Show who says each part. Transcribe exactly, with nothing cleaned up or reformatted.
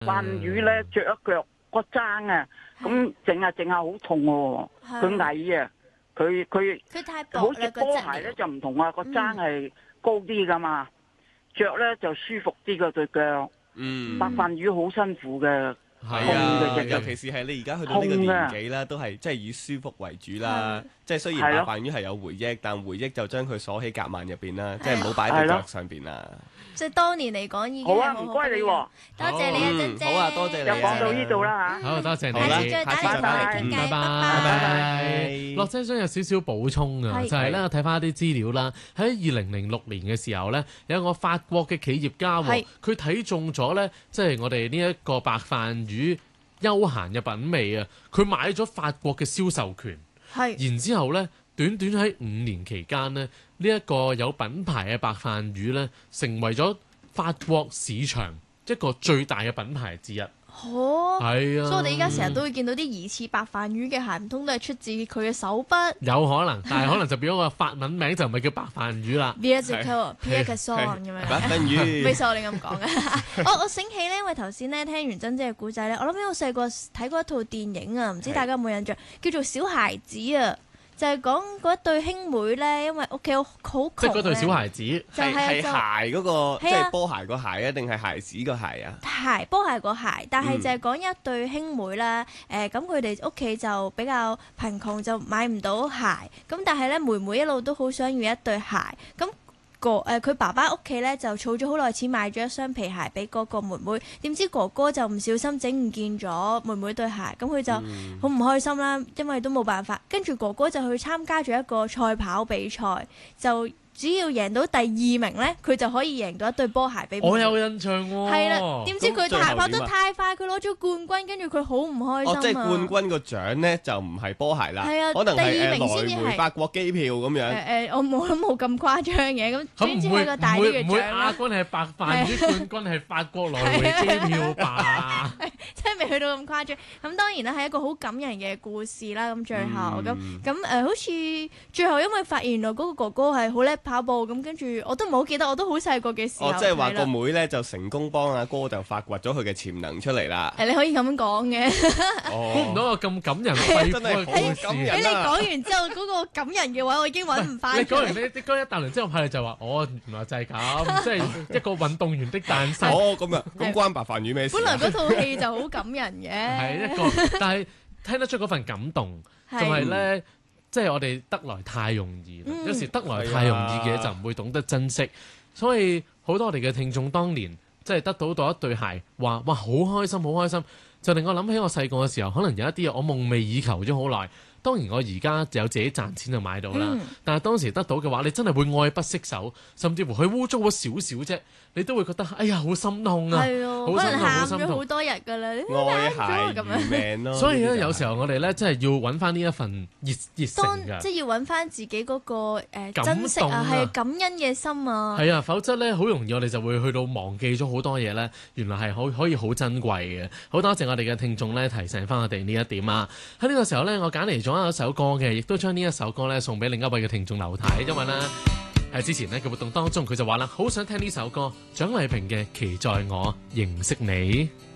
Speaker 1: 飯魚咧着一腳個踭啊，咁整下整下好痛喎。佢矮啊，佢佢
Speaker 2: 佢太薄
Speaker 1: 好似
Speaker 2: 啦個質
Speaker 1: 波鞋咧就唔同啊，個踭係高啲噶嘛，着咧就舒服啲個對腳。
Speaker 3: 嗯，
Speaker 1: 白飯魚好辛苦嘅。
Speaker 3: 係啊，尤其是係你而家去到呢個年紀啦，都係即係以舒服為主啦。即係雖然白飯魚係有回憶，但回憶就將佢鎖喺夾萬入邊啦，即係唔好擺喺腳上邊啦。
Speaker 2: 即係當年嚟講已經
Speaker 1: 好啊，唔該你喎，
Speaker 2: 多謝你啊，珍姐。
Speaker 3: 好啊，多謝你。
Speaker 1: 就講到呢度啦嚇。
Speaker 4: 好，多謝你。
Speaker 2: 下次再打電話嚟傾偈，拜拜。
Speaker 4: 樂姐想有少少補充啊，就係咧睇翻一啲資料啦。喺二零零六年嘅時候咧，有一個法國嘅企業家，佢睇中咗咧，即係我哋呢一個白飯魚休閒嘅品味啊，佢買咗法國嘅銷售權，然之後咧，短短喺五年期間呢，呢、這、一個有品牌嘅白飯魚咧，成為咗法國市場一個最大嘅品牌之一。
Speaker 2: 哦，
Speaker 4: 係啊，
Speaker 2: 所以我哋而家成日都會見到啲疑似白飯魚嘅鞋，唔通都係出自佢嘅手筆？
Speaker 4: 有可能，但係可能就變咗個法文名就唔係叫白飯魚啦。
Speaker 2: Pierre Pierre Casson 咁樣。
Speaker 3: 白飯魚。
Speaker 2: 未錯，你咁講啊！我我醒起咧，因為頭先咧聽完珍姐嘅故仔咧，我諗起我細個睇過一套電影啊，唔知大家有冇印象？叫做《小孩子》啊。就係講嗰一對兄妹咧，因為屋企好好窮，
Speaker 4: 即係嗰對小孩子，
Speaker 3: 係係鞋嗰個，即係波鞋個鞋啊，定係鞋子個鞋啊？
Speaker 2: 鞋波鞋個鞋，但係就係講一對兄妹啦。誒咁佢哋屋企就比較貧窮，就買唔到鞋。咁但係咧，妹妹一路都好想要一對鞋。咁哥誒佢爸爸屋企咧就儲咗好耐錢買咗一雙皮鞋俾嗰個妹妹，點知哥哥就唔小心整唔見咗妹妹對鞋，咁佢就好唔開心啦，因為都冇辦法。跟住哥哥就去參加咗一個賽跑比賽，就只要贏到第二名咧，佢就可以贏到一對波鞋俾妹妹。
Speaker 4: 我有印象喎。
Speaker 2: 係啦，點知佢太跑得太快，佢攞咗冠軍，跟住佢好唔開心啊！
Speaker 3: 哦，即係冠軍個獎咧就唔係波鞋啦，
Speaker 2: 係啊，
Speaker 3: 可能係
Speaker 2: 第二名先至係
Speaker 3: 來回法國機票咁樣。
Speaker 2: 誒誒，我冇都冇咁誇張嘅，咁總之係個大啲嘅獎啦。
Speaker 4: 唔會亞軍係白飯魚，冠軍係法國來回機票吧？
Speaker 2: 即係未去到咁誇張。咁當然啦，係一個好感人嘅故事啦。咁最後咁咁誒，好似最後因為發現原來嗰個哥哥係好叻跑步，咁跟住我都唔好記得，我都好細個嘅時候。
Speaker 3: 哦，即係話個妹咧就成功幫阿哥就發掘咗佢嘅潛能出嚟啦。
Speaker 2: 誒，你可以咁講嘅。
Speaker 4: 估唔到個咁感人肺腑嘅故事。
Speaker 2: 俾你講完之後，嗰個感人嘅話，我已經揾唔翻。
Speaker 4: 你講完呢啲嗰一大輪之後，派你就話：哦，原來就係咁，即係一個運動員的誕生。
Speaker 3: 哦，咁啊，咁關白飯魚咩事？
Speaker 2: 本來嗰套戲就好感人嘅。
Speaker 4: 係一個，但係聽得出嗰份感動，就係咧。即係我哋得來太容易，嗯、有時得來太容易嘅就唔會懂得珍惜，所以好多我哋嘅聽眾當年即係得到到一對鞋，話哇好開心好開心，就令我諗起我細個嘅時候，可能有一啲嘢我夢寐以求咗好耐。當然我而家有自己賺錢就買到啦，嗯、但係當時得到嘅話，你真係會愛不釋手，甚至乎佢污糟咗少少啫，你都會覺得哎呀好心痛啊，
Speaker 2: 係啊，可能喊咗好多日㗎啦，
Speaker 3: 愛鞋如命咯。
Speaker 4: 所以咧，有時候我哋咧真係要揾翻呢一份熱熱誠㗎，
Speaker 2: 即係要揾翻自己嗰、嗰個、呃、
Speaker 4: 感
Speaker 2: 珍惜啊，係感恩嘅心啊。
Speaker 4: 係啊，否則咧好容易我哋就會去到忘記咗好多嘢咧，原來係可可以好珍貴嘅。好多謝我哋嘅聽眾咧提醒翻我哋呢一點啊！喺呢個時候咧，我揀嚟咗一首歌嘅，亦都將呢一首歌咧送俾另一位嘅聽眾劉太，因為咧喺之前呢嘅活動當中，佢就話啦，好想聽呢首歌，蔣麗萍嘅《期待我認識你》。